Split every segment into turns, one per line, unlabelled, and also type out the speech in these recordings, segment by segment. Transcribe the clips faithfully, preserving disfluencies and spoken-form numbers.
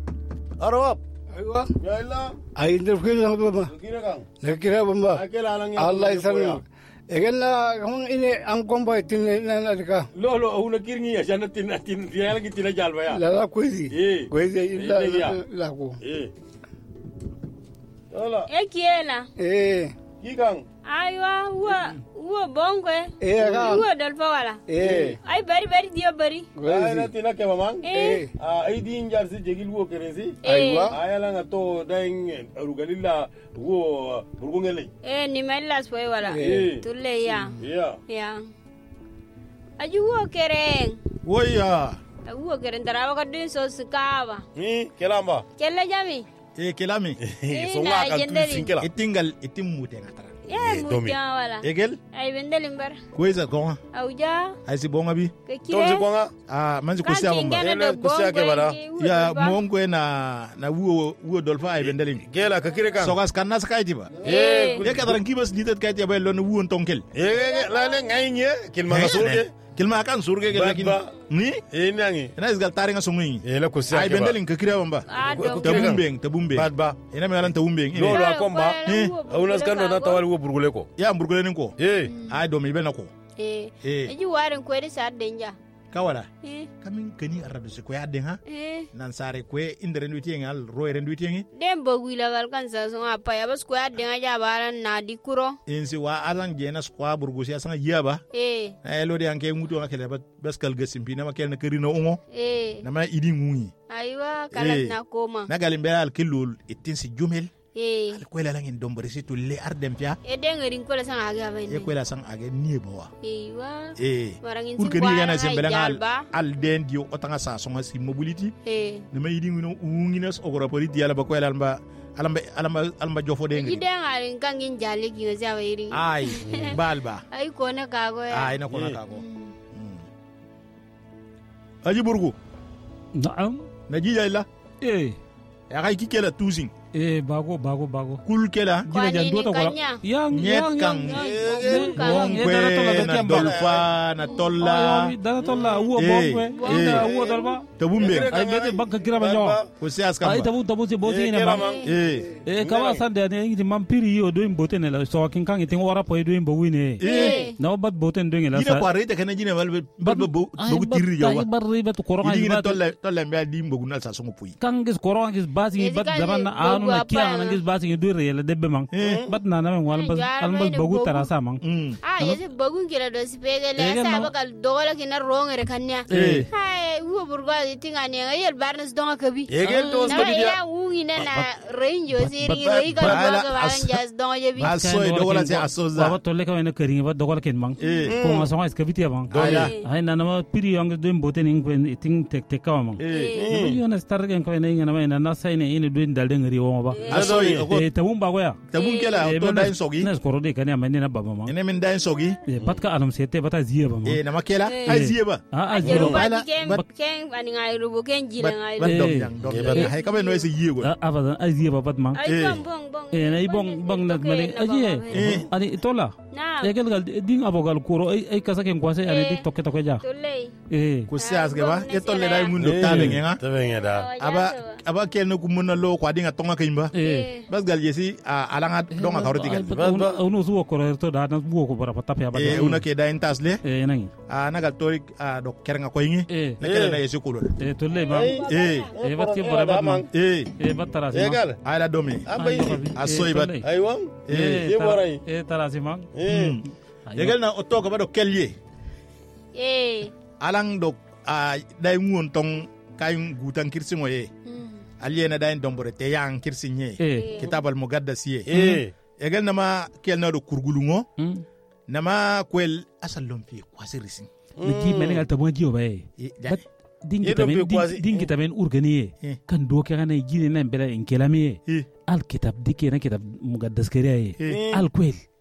Arwap.
Aywa.
Ya illa.
Ay interfere na ba?
Kira kang.
Nakira ba?
Akela lang
Allah isang. Egen na kung ini ang komba tin na ka.
Lo lo una kirngi ya sana tin tin dia lagi tin jal ba ya.
La la kuisi.
Eh.
Kuisi illa la ko.
Eh. Hola.
Ekiela.
Eh.
Kikang.
Aywa wa wa bongwe.
Eh ka.
Wa dalfa wala.
Eh.
Ay bari bari dia bari.
Ay na tin ke mamang.
Eh.
Ah ay din jar si jegil wo keresi.
Aywa.
Ay la ngato daing rugalilla wo burgungele.
Eh ni melas foi wala.
Eh.
Tulle ya.
Ya.
Ya. Aju wo kereng.
Woya.
Wo kereng tarawa kadin so sikawa.
Ni kelamba.
Kella jami.
E kelami.
So nga kan tu sinkela.
Itingal itim mute ngatara.
Eh mutia wala.
Egel?
Ay bendelim bar.
Kweza konga.
Auja.
Ai si bonga bi.
Tonzi kwanga.
Ah, manzi kusia bomba.
Ele kusia ke bara.
Ya mongwe na na wuo wuo dolfa ai bendelim.
Gela ka kire kan.
Sogas kanna sakaiti ba.
Eh,
Ya kadran kibas nitet kaiti ba lon wuon tonkel.
eh la le ngai nye kilma ka surge.
Kilma kan surge ke lakin. Ni?
Eh nangi.
Ina isgal taringa songi.
Ele kusia
Ai
ke bara.
bendelim ka kire bomba.
Ah,
Tabumbeng, tabumbeng.
Bad ba.
Ina me alan tabumbeng.
Lo lo akomba.
Eh.
Auna skando na tawal wo burgule ko.
Ya burgule ko.
Eh.
Ai do mi benako.
Eh.
Eh.
Aju warin kwedi sa denja.
Kawala.
Eh.
Kamin kani arabe se ko yadden ha.
Eh.
Nan sare ko inde rendu tiengal ro rendu tiengi.
Den bogwila gal kan sa so apa ya bas ko adden aja baran na di kuro.
Insi wa alan jena sqwa burgusi asanga yaba.
Eh.
Ay lo de anke mutu akele bat baskal gasimpi na makel na kerino ungo.
Eh.
Na ma idi ngungi.
Aywa kalat na koma.
Na galimbe al kilul itinsi jumel.
Eh.
Al kwela langin dombere situ le ardem pia.
E den ngerin ko la sang aga ba
E
ni.
kwela sang age niebo wa.
Aywa.
Eh.
Marangin
Pour
sin
que ni gana
kwa
sembele al
jalba.
al den dio otanga sa songa si mobility.
Eh.
Na ma idi ngino unginas ogora poli diala ba kwela alba alamba alamba alamba jofo de ngi.
Iden alin kangin jali ki za wairin.
Ai balba.
Ay ko na kago ya.
Ai na kona kago. Aji burgu.
Naam.
Najija illa.
Eh.
Ya kai kikela tuzing.
Eh bago bago bago.
Kul kela.
Kwa
Gila
nini
jandu ta
kanya?
Yang
Nyet
yang
kang.
yang.
Bongwe na dolfa na tolla.
Dana tolla uo
Eh,
bongwe.
eh.
Ina uo dalba.
Tabumbe.
Ay bete banka kira ba nyawa.
Ko se askam.
Ay tabu tabu se bote ina ba.
Eh.
Eh kawa sande ne ngi mampiri yo do imbote ne la so kin kan itin wara po do imbo wine.
Eh.
Na bat bote ndo ngi la
Gina
sa.
ko arete kana gina wal ba ba bu tirri
Ay
yawa.
barri bet koronga
Gina
ba.
tolla tolla mbe adi mbogu na sa songo puyi.
Kan gis koronga gis basi bat zaman na anu na kira na gis basi ngi do rele debbe man. Bat na na men wal bas al bas bogu tarasa man.
Ah, yesi bagun kira do sipegele
Ege
sa
ma-
bakal dogola kina rongere kanya.
Eh.
Hai, wo burga tinga ne ngayel barnes donga kabi.
Egel to
Na
stabidia.
ya wungi na na range siri
but-
ngi
but-
kala
but-
baga
as-
baran jas donga jebi.
Aso e dogola se asoza.
Ba tolle ka wena kering ba dogola ken man.
Eh.
Ko ma songa iska bitia man.
Aya.
Ay na na ma piri yang do imbote ning kwen iting tek tek ka man.
Eh.
Yo na star gen ko ina ina ma ina na sai ne ina do dalde ngari wo ba.
Aso e ko
Eh tabun ba go ya.
tabun kela to dai sogi.
Nes koro de kan ya men na baba man.
Ene min dai sogi.
Eh pat ka alam sete bata ziya ba man.
Eh na makela ai ziye ba.
Ah ah
Jeru
ziya
ba
ba.
ken ken ani ngai rubo ken jile ngai.
Ba dom
Eh.
yang dom yang. Hay ka be no ese yiye go.
Ah abadan ai ziya ba pat man.
Ay bong bong bong.
Eh na ibong bang na mali. Aji eh. Ani itola.
Na.
Eh gel gal ding abogal kuro ai ai kasa ken kwase ani dik toke toke ja.
Tole.
Eh.
Ko se asge ba. E tolle dai mun do tabe ngenga.
Tabe ngeda.
Aba aba kel no kumunna lo kwa dinga tonga kayimba.
Eh.
Bas gal yesi alanga donga kawrti gal.
Uno suwo koro to da na buo ko bara patap ya ba.
Eh una ke da intasle.
Eh nangi.
Ah nagal tori do kerenga ko yingi.
Eh.
Na kele na yesi kulol.
Eh tolle ma.
Eh.
Eh bat ke bara bat man.
Eh.
Eh bat tarasi ma.
Egal.
Ay la domi.
Abai.
Asoy bat.
Aywang.
Eh
Ye borai.
Eh tarasi ma.
Eh.
Yegal na otto ko ba do kelye.
Eh.
Alang do a dai ngun tong kayun gutan kirsi moye. Aliena dai dombore te yang kirsi nye.
Eh.
Kitabal mugaddas ye.
Eh.
Yegal na ma kel na do kurgulungo.
Hmm.
Nama kwel asal lompi kwasi risin.
Niki menen al tamo jiyo ba eh. Bat dingi
Yedo
tamen
be quasi-
dingi tamen urgani
Eh.
eh. Kan do ke kana jini na bela en kelami eh.
Eh.
Al kitab dike na kitab mugaddas kere eh.
Eh.
Al kwel.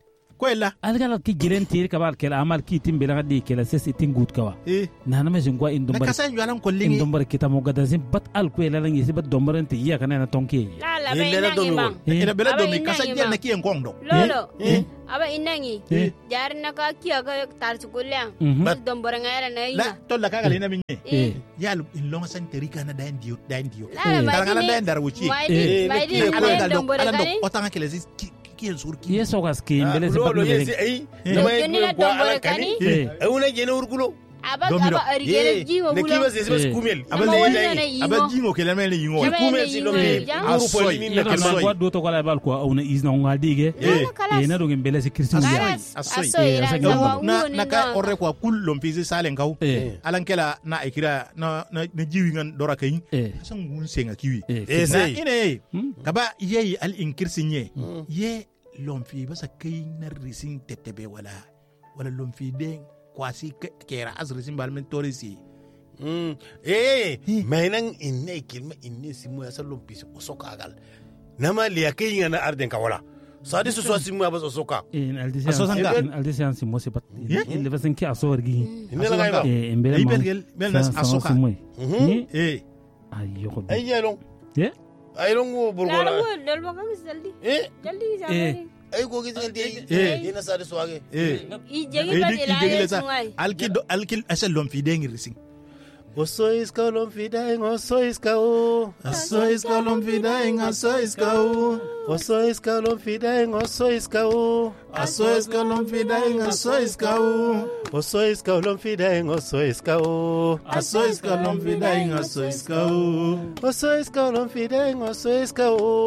kwela
algala ki giren tir kabal kel amal ki timbela gadi kel ses itin gut kawa
eh
na na mesin kwa indum
na
bar
kasan yalan kollingi
indum bar kita mo gada sim bat al kwela lang yesi bat dombaran ti ya kana na tonki
la la
Eh,
ba
lera
inangi
domi
bang
ina bela
Aba
domi
inangi
kasan
ma.
jel na kiyen kongdo
lolo
eh
aba inangi
Eh.
jar na ka kiya ka tar sukulia
Mhm.
bas dombora ngara na
la
ina
to la kaga lena minye
eh
yal in longa san terika na dain dio dain dio
la la
Eh.
ba
Tarangana
dini
dain dar wuci
mai
Eh,
di mai di
eh,
ala
ne
dal do
dombora
ala do
kani
otanga kele sis kiyen sur ki
yeso gas ki
Ah,
imbele se
lolo
bat
yesi
le
ai
Eh.
na mai
Joni la
kwa
dombora
ala kani
kani?
Eh.
ai una jene urkulo
aba
Domino.
aba arigere ji wo
ne
bulo
kiba se bas
Eh.
kumel
aba
Ma
le
wani
dai
na
aba
yingo.
jingo kele mele yingo
Jaba
kumel
ne
si
yingo,
loke
ja.
uru
Asoy.
poli ni
ya
na
ka
kesoy
ma do to kala bal ko awna izna ngal dige
Eh.
kalas
e na do imbele se kirsin
Asoy.
ya
kalas
asoy.
asoy
Eh,
ira
asoy.
na wa
na
wuni
na ka orre kwa kul lompisi salen kaw
Eh.
alan kela na ikira na na na jiwi ngan dora kayin
eh
san gun senga kiwi
eh
Eh,
na
sai.
ine
Hmm?
kaba ye al inkirsin ye ye lomfi basa kai na risin tetebe wala wala lomfi den kwasi ke- kera azrisin balmen torisi
Mm. Eh, mai nan inne kilma inne simu ya sallon pisi osoka agal. Nama liya kai yana arden kawala. Sadi su so simu ya bas osoka.
in aldisi
Aso sanga.
in aldisi an si mosi bat
Yeah.
in le basen ki aso wargi
Inne la gaiba.
eh imbele
Ay,
ma
bel- bel nas asoka.
Mhm.
eh
ayo ko
Ay yelong.
eh
Ay long wo
la
burgola.
wo dal ba kan saldi
Eh,
jaldi
Eh.
sabari
ay go gizal de.
Eh.
Ina sadi so age.
eh
i jegi
Eh,
ba
dik-
ila
dik-
ya
sa-
sungai
alki do- alki asa lomfi den risin
Osois ka lomfi dai, osois ka o.
asois ka lomfi den asois ka u
Osois ka lomfi dai, osois ka o.
asois ka lomfi den asois ka u
Osois ka lomfi dai, osois ka o.
asois ka lomfi den asois ka u
Osois ka lomfi dai, osois ka o.